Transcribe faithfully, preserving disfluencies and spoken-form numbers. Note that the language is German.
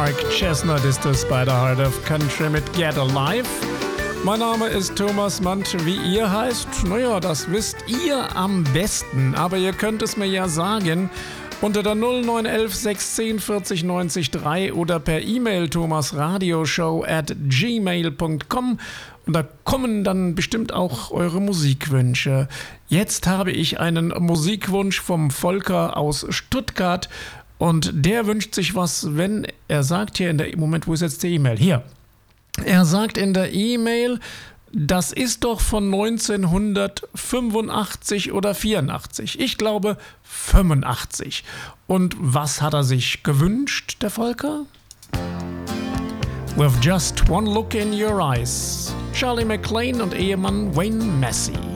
Mark Chestnut ist es bei der Heart of Country mit Get Alive. Mein Name ist Thomas Mann, wie ihr heißt. Naja, das wisst ihr am besten, aber ihr könnt es mir ja sagen unter der null neun eins eins sechs eins null vierzig neunzig drei oder per E-Mail thomasradioshow at gmail punkt com. Und da kommen dann bestimmt auch eure Musikwünsche. Jetzt habe ich einen Musikwunsch vom Volker aus Stuttgart und der wünscht sich was, wenn er sagt hier in der, Moment, wo ist jetzt die E-Mail? Hier. Er sagt in der E-Mail, das ist doch von neunzehnhundertfünfundachtzig oder vierundachtzig. Ich glaube fünfundachtzig. Und was hat er sich gewünscht, der Volker? With just one look in your eyes. Charlie McClain und Ehemann Wayne Massey.